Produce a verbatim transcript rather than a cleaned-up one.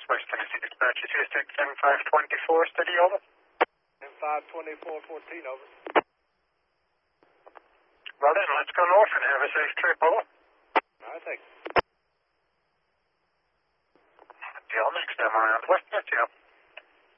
West Tennessee Dispatch, two six M five twenty-four, steady, over. M five twenty-four fourteen, over. Well then, let's go north and have a safe trip, over. Alright, thanks. Deal next time around West, that's you.